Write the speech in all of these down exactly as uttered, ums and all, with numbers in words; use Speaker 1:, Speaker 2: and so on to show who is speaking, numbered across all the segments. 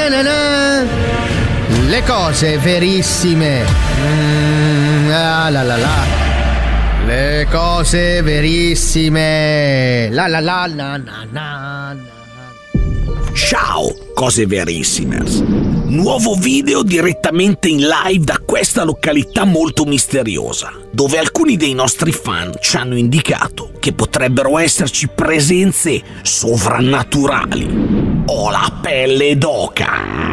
Speaker 1: Ta-na-na. Le cose verissime. Mm, ah, la la la. Le cose verissime. La la la na na na.
Speaker 2: Ciao, cose verissimers. Nuovo video direttamente in live da questa località molto misteriosa, dove alcuni dei nostri fan ci hanno indicato che potrebbero esserci presenze sovrannaturali. Ho la pelle d'oca.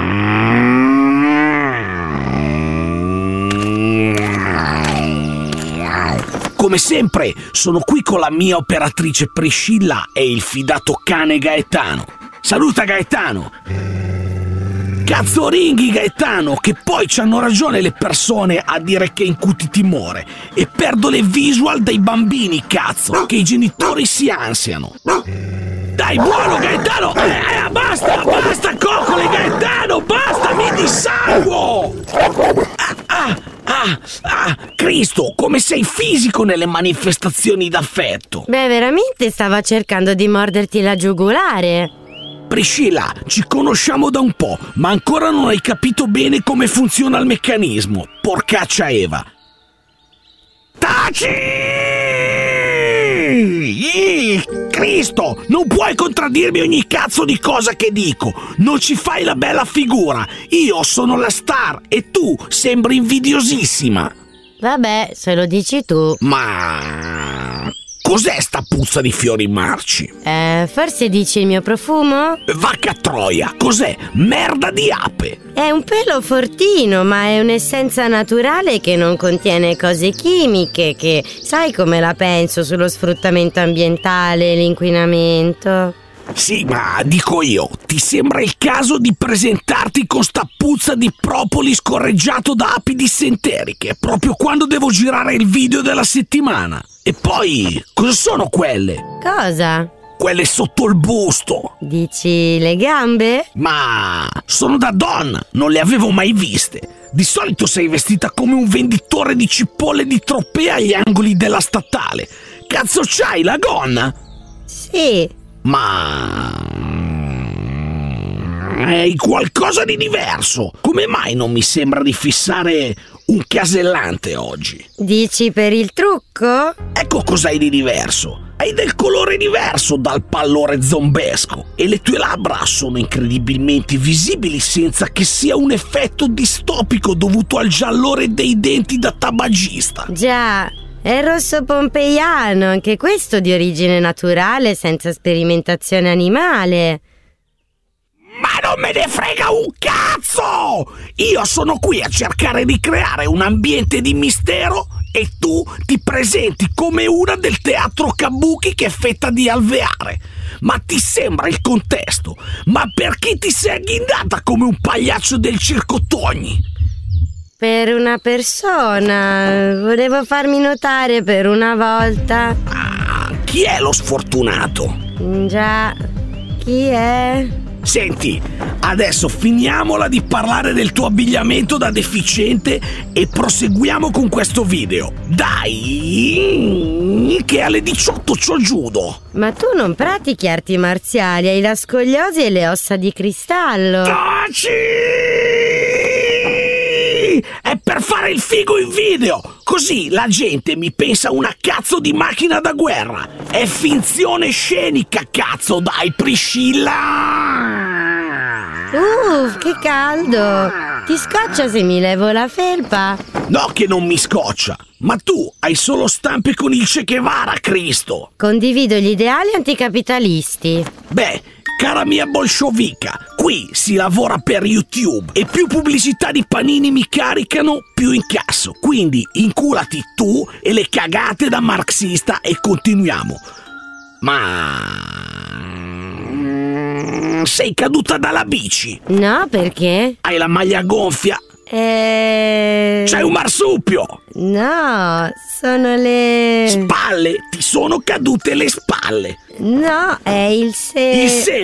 Speaker 2: Come sempre, sono qui con la mia operatrice Priscilla e il fidato cane Gaetano. Saluta Gaetano! Cazzo ringhi Gaetano, che poi c'hanno ragione le persone a dire che incuti timore e perdo le visual dei bambini, cazzo, che i genitori si ansiano. Dai, buono Gaetano! Eh, basta, basta, coccole Gaetano, basta, mi dissanguo! Ah, ah, ah, ah, Cristo, come sei fisico nelle manifestazioni d'affetto!
Speaker 3: Beh, veramente stava cercando di morderti la giugulare.
Speaker 2: Priscilla, ci conosciamo da un po', ma ancora non hai capito bene come funziona il meccanismo. Porcaccia Eva. Taci! Cristo, non puoi contraddirmi ogni cazzo di cosa che dico. Non ci fai la bella figura. Io sono la star e tu sembri invidiosissima.
Speaker 3: Vabbè, se lo dici tu.
Speaker 2: Ma... cos'è sta puzza di fiori marci?
Speaker 3: Eh, forse dici il mio profumo?
Speaker 2: Vacca troia, cos'è? Merda di ape!
Speaker 3: È un pelo fortino, ma è un'essenza naturale che non contiene cose chimiche, che sai come la penso sullo sfruttamento ambientale e l'inquinamento.
Speaker 2: Sì, ma dico io, ti sembra il caso di presentarti con sta puzza di propoli scorreggiato da api dissenteriche, proprio quando devo girare il video della settimana? E poi, cosa sono quelle?
Speaker 3: Cosa?
Speaker 2: Quelle sotto il busto.
Speaker 3: Dici le gambe?
Speaker 2: Ma sono da donna, non le avevo mai viste. Di solito sei vestita come un venditore di cipolle di Tropea agli angoli della statale. Cazzo c'hai la gonna?
Speaker 3: Sì.
Speaker 2: Ma... hai qualcosa di diverso. Come mai non mi sembra di fissare un casellante oggi?
Speaker 3: Dici per il trucco?
Speaker 2: Ecco cos'hai di diverso. Hai del colore diverso dal pallore zombesco e le tue labbra sono incredibilmente visibili senza che sia un effetto distopico dovuto al giallore dei denti da tabagista.
Speaker 3: Già, è rosso pompeiano, anche questo di origine naturale senza sperimentazione animale.
Speaker 2: Ma non me ne frega un cazzo! Io sono qui a cercare di creare un ambiente di mistero e tu ti presenti come una del teatro kabuki che è fetta di alveare. Ma ti sembra il contesto? Ma perché ti sei agghindata come un pagliaccio del circo Togni?
Speaker 3: Per una persona, volevo farmi notare per una volta.
Speaker 2: Ah, chi è lo sfortunato?
Speaker 3: Già, chi è?
Speaker 2: Senti, adesso finiamola di parlare del tuo abbigliamento da deficiente e proseguiamo con questo video. Dai, che alle diciotto c'ho judo.
Speaker 3: Ma tu non pratichi arti marziali, hai la scoliosi e le ossa di cristallo.
Speaker 2: Taci! È per fare il figo in video, così la gente mi pensa una cazzo di macchina da guerra. È finzione scenica, cazzo, dai Priscilla!
Speaker 3: Uff, che caldo! Ti scoccia se mi levo la felpa?
Speaker 2: No che non mi scoccia, ma tu hai solo stampe con il Che Guevara, Cristo!
Speaker 3: Condivido gli ideali anticapitalisti.
Speaker 2: Beh, cara mia bolscevica, qui si lavora per YouTube e più pubblicità di panini mi caricano, più incasso. Quindi inculati tu e le cagate da marxista e continuiamo. Ma... sei caduta dalla bici?
Speaker 3: No, perché?
Speaker 2: Hai la maglia gonfia?
Speaker 3: Eh...
Speaker 2: C'hai un marsupio?
Speaker 3: No, sono le...
Speaker 2: Spalle? Ti sono cadute le spalle?
Speaker 3: No, è il se...
Speaker 2: Il se